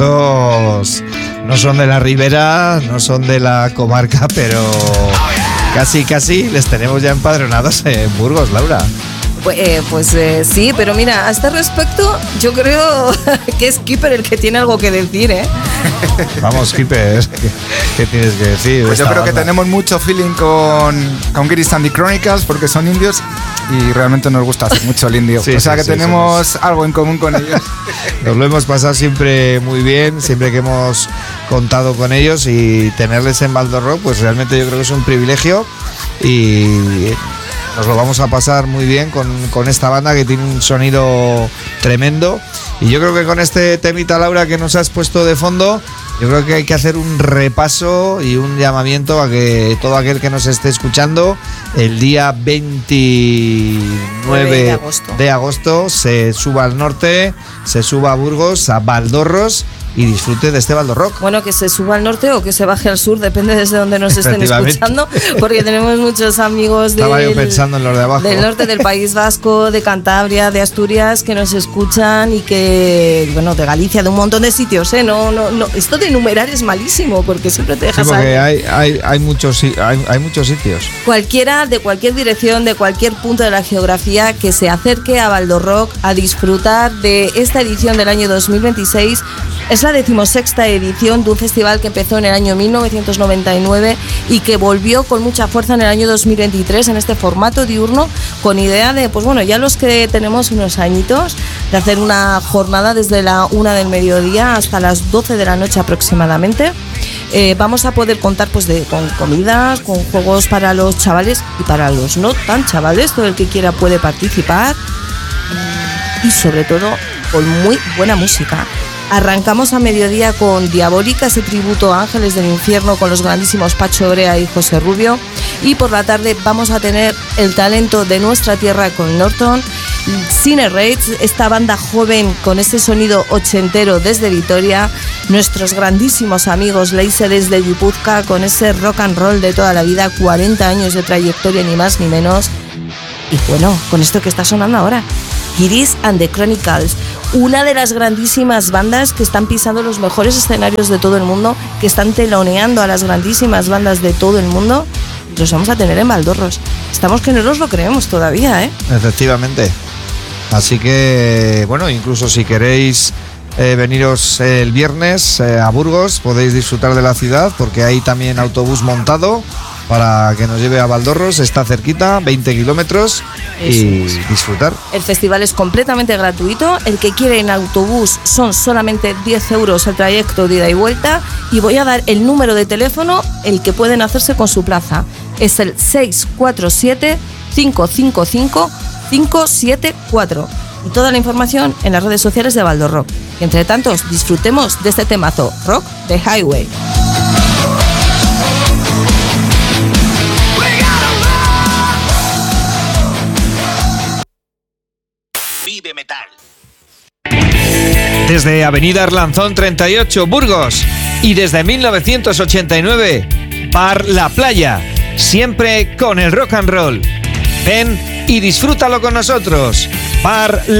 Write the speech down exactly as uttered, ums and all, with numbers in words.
estos no son de la ribera, no son de la comarca, pero casi, casi les tenemos ya empadronados en Burgos, Laura. Pues, eh, pues eh, sí, pero mira, a este respecto yo creo que es Keeper el que tiene algo que decir, ¿eh? Vamos, Keeper, ¿qué, qué tienes que decir? Pues yo creo banda? que tenemos mucho feeling con, con Gris and the Chronicles porque son indios y realmente nos gusta hacer mucho el indio. Sí, o sea sí, que sí, tenemos somos... algo en común con ellos. Nos lo hemos pasado siempre muy bien, siempre que hemos contado con ellos, y tenerles en Baldo Rock, pues realmente yo creo que es un privilegio y nos lo vamos a pasar muy bien con, con esta banda que tiene un sonido tremendo. Y yo creo que con este temita, Laura, que nos has puesto de fondo, yo creo que hay que hacer un repaso y un llamamiento a que todo aquel que nos esté escuchando el día veintinueve de agosto, de agosto se suba al norte, se suba a Burgos, a Valdorros, y disfrute de este Baldo Rock. Bueno, que se suba al norte o que se baje al sur, depende desde donde nos estén escuchando, porque tenemos muchos amigos del, yo pensando en los de abajo. del norte del País Vasco, de Cantabria, de Asturias, que nos escuchan, y que, bueno, de Galicia, de un montón de sitios, ¿eh? No, no, no. Esto de enumerar es malísimo, porque siempre te dejas. Sí, porque hay, hay, hay, muchos, hay, hay muchos sitios. Cualquiera, de cualquier dirección, de cualquier punto de la geografía, que se acerque a Baldo Rock a disfrutar de esta edición del año dos mil veintiséis. Es la decimosexta edición de un festival que empezó en el año mil novecientos noventa y nueve y que volvió con mucha fuerza en el año dos mil veintitrés en este formato diurno, con idea de, pues bueno, ya los que tenemos unos añitos, de hacer una jornada desde la una del mediodía hasta las doce de la noche aproximadamente. Eh, vamos a poder contar pues de, con comidas, con juegos para los chavales y para los no tan chavales, todo el que quiera puede participar, y sobre todo con muy buena música. Arrancamos a mediodía con Diabólica, ese tributo a Ángeles del Infierno con los grandísimos Pacho Orea y José Rubio, y por la tarde vamos a tener el talento de nuestra tierra con Norton, Cine Raids, esta banda joven con ese sonido ochentero desde Vitoria, nuestros grandísimos amigos Leise desde Guipúzcoa con ese rock and roll de toda la vida, cuarenta años de trayectoria ni más ni menos, y bueno, con esto que está sonando ahora, Gris and the Chronicles, una de las grandísimas bandas que están pisando los mejores escenarios de todo el mundo, que están teloneando a las grandísimas bandas de todo el mundo. Los vamos a tener en Valdorros. Estamos que no nos lo creemos todavía, ¿eh? Efectivamente. Así que, bueno, incluso si queréis eh, veniros el viernes eh, a Burgos, podéis disfrutar de la ciudad, porque hay también autobús montado para que nos lleve a Valdorros, está cerquita, veinte kilómetros, y disfrutar. El festival es completamente gratuito, el que quiere en autobús son solamente diez euros el trayecto de ida y vuelta, y voy a dar el número de teléfono, el que pueden hacerse con su plaza, es el seis cuatro siete, cinco cinco cinco, cinco siete cuatro, y toda la información en las redes sociales de Baldo Rock. Y entre tantos, disfrutemos de este temazo, Rock the Highway. Desde Avenida Arlanzón treinta y ocho, Burgos, y desde mil novecientos ochenta y nueve, Bar La Playa, siempre con el rock and roll. Ven y disfrútalo con nosotros. Bar